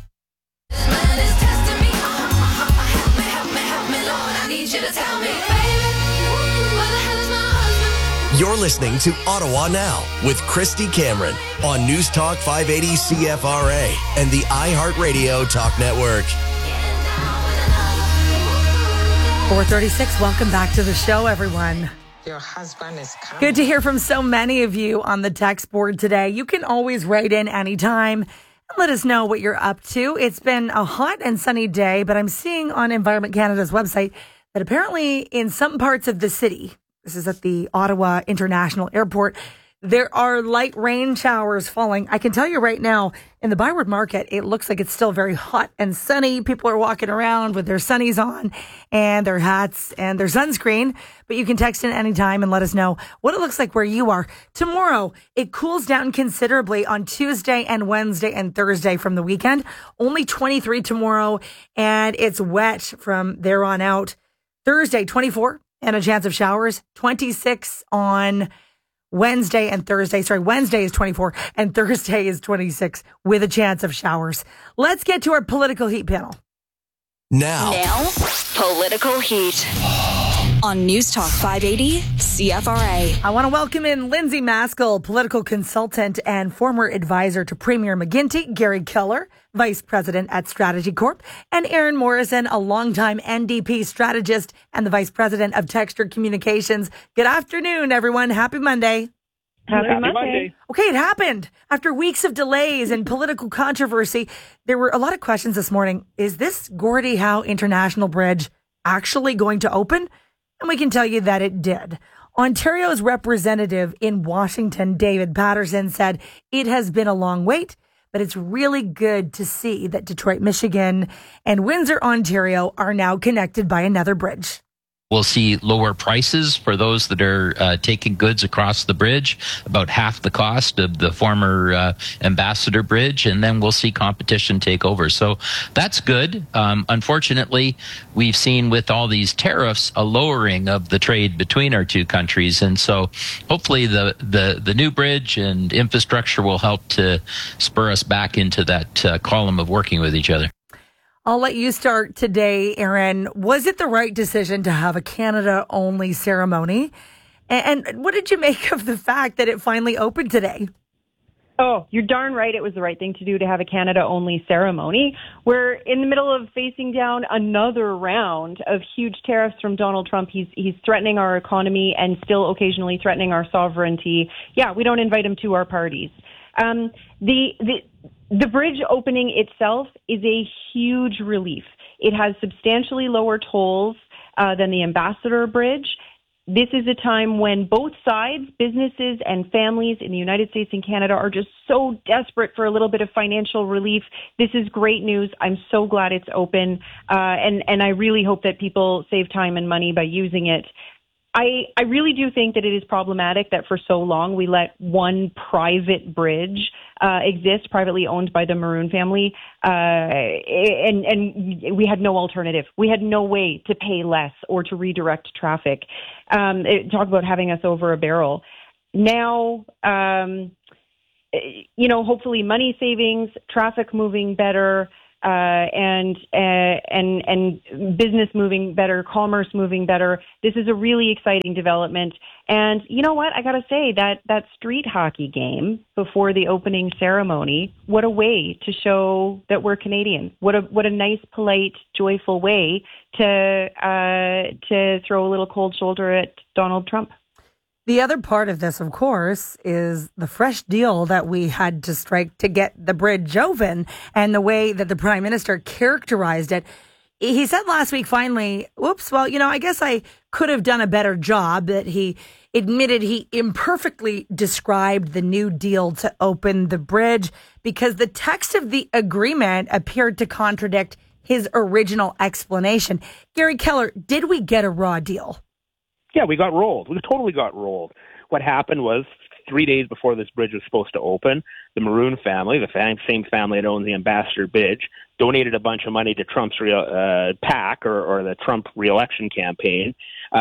You're listening to Ottawa Now with Christy Cameron on News Talk 580 CFRA and the iHeartRadio Talk Network. 4:36. Welcome back to the show, everyone. Your husband is coming. Good to hear from so many of you on the text board today. You can always write in anytime and let us know what you're up to. It's been a hot and sunny day, but I'm seeing on Environment Canada's website that apparently in some parts of the city, this is at the Ottawa International Airport, there are light rain showers falling. I can tell you right now, in the Byward Market, it looks like it's still very hot and sunny. People are walking around with their sunnies on and their hats and their sunscreen. But you can text in anytime and let us know what it looks like where you are. Tomorrow, it cools down considerably on Tuesday and Wednesday and Thursday from the weekend. Only 23 tomorrow, and it's wet from there on out. Thursday, 24, and a chance of showers. 26 on Wednesday and Thursday. Sorry, Wednesday is 24 and Thursday is 26 with a chance of showers. Let's get to our political heat panel. Now, Political Heat on News Talk 580 CFRA. I want to welcome in Lindsay Maskell, political consultant and former advisor to Premier McGuinty, Gary Keller, Vice President at Strategy Corp, and Aaron Morrison, a longtime NDP strategist and the Vice President of Texture Communications. Good afternoon, everyone. Happy Monday. Happy Monday. Okay, it happened. After weeks of delays and political controversy, there were a lot of questions this morning. Is this Gordie Howe International Bridge actually going to open? And we can tell you that it did. Ontario's representative in Washington, David Patterson, said it has been a long wait, but it's really good to see that Detroit, Michigan and Windsor, Ontario are now connected by another bridge. We'll see lower prices for those that are taking goods across the bridge, about half the cost of the former Ambassador Bridge, and then we'll see competition take over. So that's good. Unfortunately, we've seen with all these tariffs a lowering of the trade between our two countries, and so hopefully the new bridge and infrastructure will help to spur us back into that column of working with each other. I'll let you start today, Aaron. Was it the right decision to have a Canada-only ceremony? And what did you make of the fact that it finally opened today? Oh, you're darn right. It was the right thing to do to have a Canada-only ceremony. We're in the middle of facing down another round of huge tariffs from Donald Trump. He's threatening our economy and still occasionally threatening our sovereignty. Yeah, we don't invite him to our parties. The bridge opening itself is a huge relief. It has substantially lower tolls than the Ambassador Bridge. This is a time when both sides, businesses and families in the United States and Canada, are just so desperate for a little bit of financial relief. This is great news. I'm so glad it's open. And I really hope that people save time and money by using it. I really do think that it is problematic that for so long we let one private bridge exist, privately owned by the Maroon family, and we had no alternative. We had no way to pay less or to redirect traffic. Talk about having us over a barrel. Now, hopefully money savings, traffic moving better, and business moving better, commerce moving better. This is a really exciting development. And you know what? I got to say that street hockey game before the opening ceremony, what a way to show that we're Canadian. What a nice, polite, joyful way to throw a little cold shoulder at Donald Trump. The other part of this, of course, is the fresh deal that we had to strike to get the bridge open and the way that the Prime Minister characterized it. He said last week, finally, I guess I could have done a better job, that he admitted he imperfectly described the new deal to open the bridge because the text of the agreement appeared to contradict his original explanation. Gary Keller, did we get a raw deal? Yeah, we got rolled. We totally got rolled. What happened was 3 days before this bridge was supposed to open, the Maroon family, the same family that owns the Ambassador Bridge, donated a bunch of money to Trump's PAC or the Trump re-election campaign.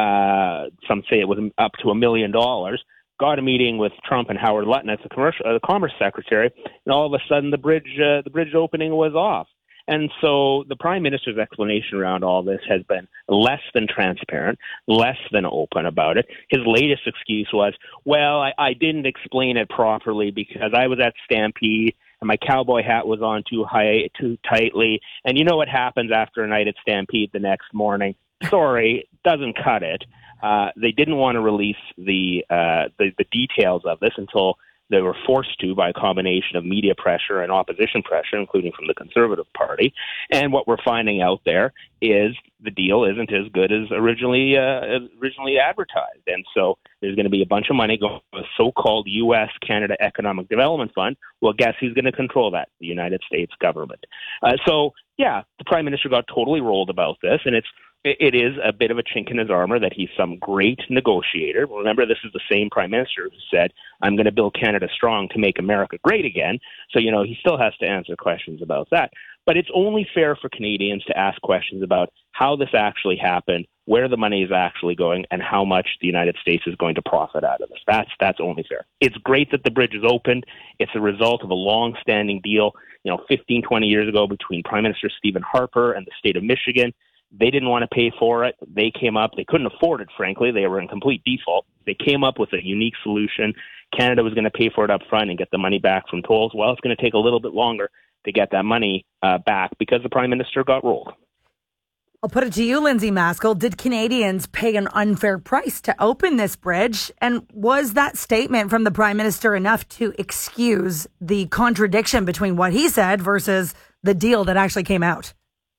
Some say it was up to $1 million. Got a meeting with Trump and Howard Lutton as the Commerce Secretary, and all of a sudden the bridge opening was off. And so the Prime Minister's explanation around all this has been less than transparent, less than open about it. His latest excuse was, I didn't explain it properly because I was at Stampede and my cowboy hat was on too tightly. And you know what happens after a night at Stampede the next morning? Sorry, doesn't cut it. They didn't want to release the details of this until they were forced to by a combination of media pressure and opposition pressure, including from the Conservative Party. And what we're finding out there is the deal isn't as good as originally advertised. And so there's going to be a bunch of money going to the so-called U.S.-Canada Economic Development Fund. Well, guess who's going to control that? The United States government. The Prime Minister got totally rolled about this, and it is a bit of a chink in his armor that he's some great negotiator. Remember, this is the same Prime Minister who said, I'm going to build Canada strong to make America great again. So, he still has to answer questions about that. But it's only fair for Canadians to ask questions about how this actually happened, where the money is actually going, and how much the United States is going to profit out of this. That's only fair. It's great that the bridge is opened. It's a result of a long-standing deal, 15, 20 years ago between Prime Minister Stephen Harper and the state of Michigan. They didn't want to pay for it. They couldn't afford it, frankly. They were in complete default. They came up with a unique solution. Canada was going to pay for it up front and get the money back from tolls. Well, it's going to take a little bit longer to get that money back because the Prime Minister got rolled. I'll put it to you, Lindsay Maskell. Did Canadians pay an unfair price to open this bridge? And was that statement from the Prime Minister enough to excuse the contradiction between what he said versus the deal that actually came out?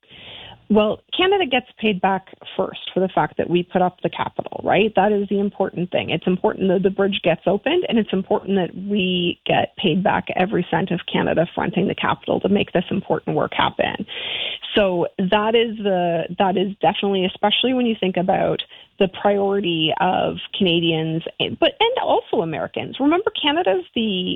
Well, Canada gets paid back first for the fact that we put up the capital, right? That is the important thing. It's important that the bridge gets opened, and it's important that we get paid back every cent of Canada fronting the capital to make this important work happen. So that is definitely, especially when you think about the priority of Canadians, and also Americans. Remember, Canada's the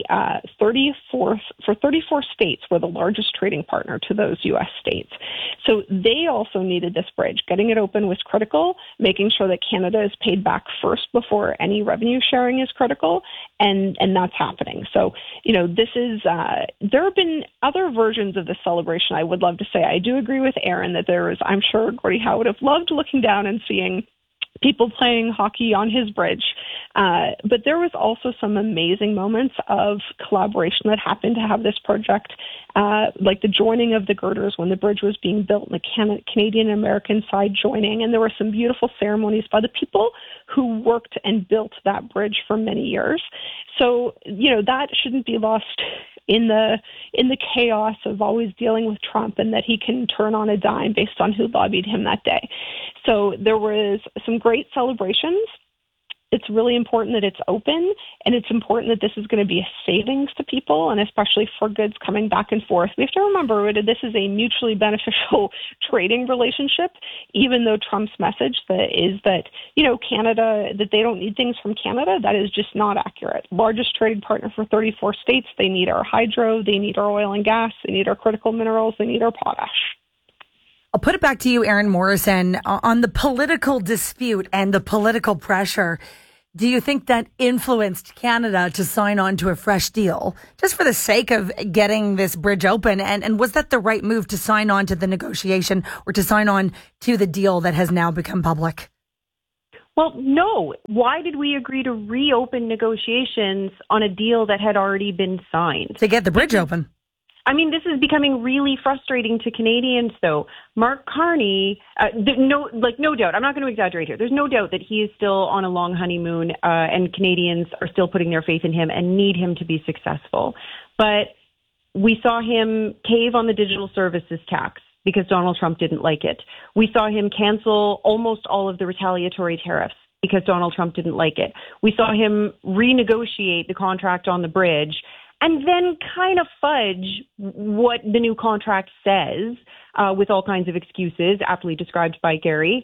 34th for 34 states. We're the largest trading partner to those U.S. states. So they also needed this bridge. Getting it open was critical. Making sure that Canada is paid back first before any revenue sharing is critical, and that's happening. So, this is there have been other versions of the celebration. I would love to say I do agree with Aaron that there is. I'm sure Gordie Howe would have loved looking down and seeing people playing hockey on his bridge. But there was also some amazing moments of collaboration that happened to have this project, like the joining of the girders when the bridge was being built and the Canadian and American side joining. And there were some beautiful ceremonies by the people who worked and built that bridge for many years. So, that shouldn't be lost in the chaos of always dealing with Trump, and that he can turn on a dime based on who lobbied him that day. So there was some great celebrations. it's really important that it's open, and it's important that this is going to be a savings to people, and especially for goods coming back and forth. We have to remember that this is a mutually beneficial trading relationship, even though Trump's message is that, Canada, that they don't need things from Canada. That is just not accurate. Largest trading partner for 34 states. They need our hydro. They need our oil and gas. They need our critical minerals. They need our potash. I'll put it back to you, Erin Morrison, on the political dispute and the political pressure. Do you think that influenced Canada to sign on to a fresh deal just for the sake of getting this bridge open? And was that the right move to sign on to the negotiation or to sign on to the deal that has now become public? Well, no. Why did we agree to reopen negotiations on a deal that had already been signed? To get the bridge open. I mean, this is becoming really frustrating to Canadians, though. Mark Carney, no doubt, I'm not going to exaggerate here. There's no doubt that he is still on a long honeymoon, and Canadians are still putting their faith in him and need him to be successful. But we saw him cave on the digital services tax because Donald Trump didn't like it. We saw him cancel almost all of the retaliatory tariffs because Donald Trump didn't like it. We saw him renegotiate the contract on the bridge and then kind of fudge what the new contract says with all kinds of excuses, aptly described by Gary.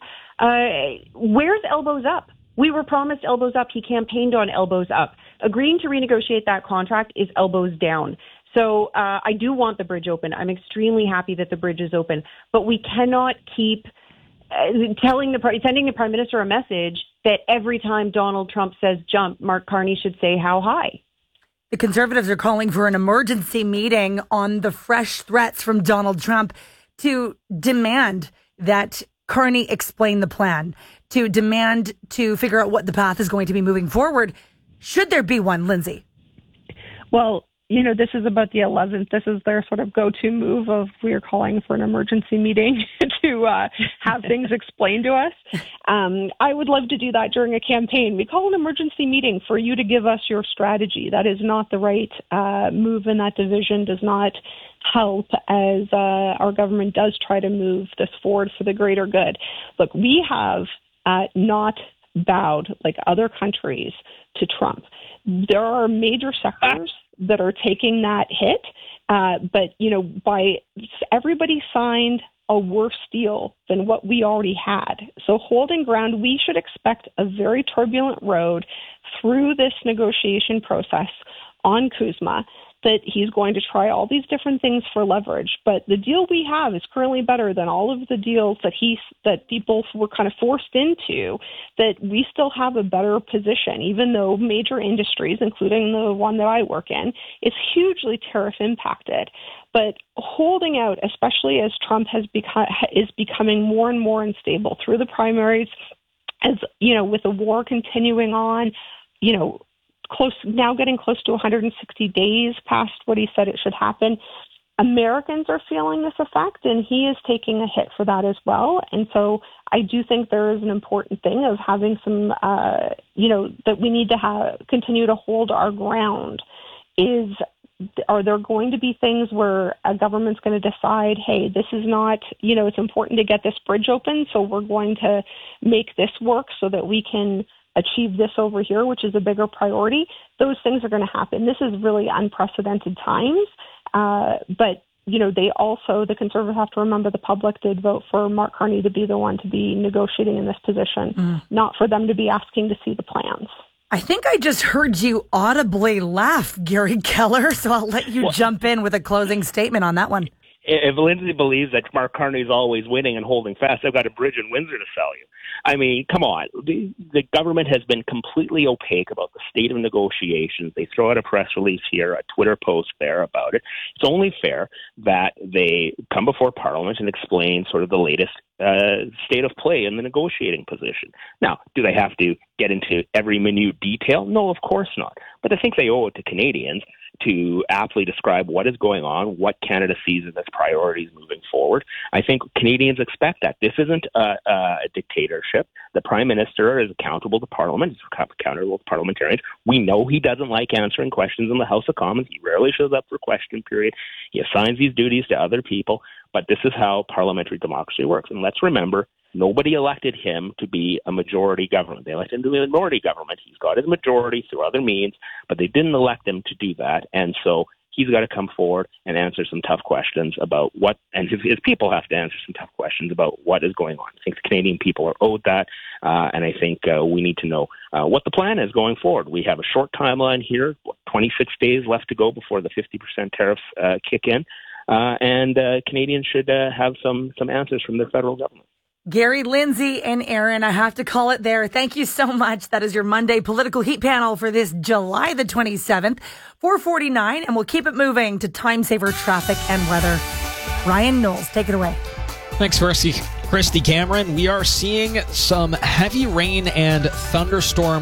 Where's elbows up? We were promised elbows up. He campaigned on elbows up. Agreeing to renegotiate that contract is elbows down. So I do want the bridge open. I'm extremely happy that the bridge is open. But we cannot keep sending the Prime Minister a message that every time Donald Trump says jump, Mark Carney should say how high. The Conservatives are calling for an emergency meeting on the fresh threats from Donald Trump to demand that Carney explain the plan, to demand to figure out what the path is going to be moving forward. Should there be one, Lindsay? Well, this is about the 11th. This is their sort of go-to move of we're calling for an emergency meeting to have things explained to us. I would love to do that during a campaign. We call an emergency meeting for you to give us your strategy. That is not the right move, and that division does not help as our government does try to move this forward for the greater good. Look, we have not bowed like other countries to Trump. There are major sectors that are taking that hit. But everybody signed a worse deal than what we already had. So holding ground, we should expect a very turbulent road through this negotiation process on CUSMA, that he's going to try all these different things for leverage. But the deal we have is currently better than all of the deals that people were kind of forced into, that we still have a better position, even though major industries, including the one that I work in, is hugely tariff impacted. But holding out, especially as Trump is becoming more and more unstable through the primaries, as with the war continuing on, getting close to 160 days past what he said it should happen. Americans are feeling this effect, and he is taking a hit for that as well. And so I do think there is an important thing of having some, that we need to continue to hold our ground. Are there going to be things where a government's going to decide, hey, this is not, it's important to get this bridge open, so we're going to make this work so that we can achieve this over here, which is a bigger priority? Those things are going to happen. This is really unprecedented times. But, the Conservatives have to remember the public did vote for Mark Carney to be the one to be negotiating in this position, not for them to be asking to see the plans. I think I just heard you audibly laugh, Gary Keller, so I'll let you jump in with a closing statement on that one. If Lindsay believes that Mark Carney is always winning and holding fast, I've got a bridge in Windsor to sell you. I mean, come on. The government has been completely opaque about the state of negotiations. They throw out a press release here, a Twitter post there about it. It's only fair that they come before Parliament and explain sort of the latest state of play in the negotiating position. Now, do they have to get into every minute detail? No, of course not. But I think they owe it to Canadians to aptly describe what is going on, what Canada sees as its priorities moving forward. I think Canadians expect that. This isn't a dictatorship. The Prime Minister is accountable to Parliament. He's accountable to parliamentarians. We know he doesn't like answering questions in the House of Commons. He rarely shows up for question period. He assigns these duties to other people. But this is how parliamentary democracy works. And let's remember Nobody elected him to be a majority government. They elected him to be a minority government. He's got his majority through other means, but they didn't elect him to do that. And so he's got to come forward and answer some tough questions about what, and his people have to answer some tough questions about what is going on. I think the Canadian people are owed that, and I think we need to know what the plan is going forward. We have a short timeline here, 26 days left to go before the 50% tariffs kick in, and Canadians should have some answers from the federal government. Gary, Lindsay, and Aaron, I have to call it there. Thank you so much. That is your Monday political heat panel for this July the 27th, 4:49, and we'll keep it moving to time saver traffic and weather. Ryan Knowles, take it away. Thanks, Christy Cameron. We are seeing some heavy rain and thunderstorm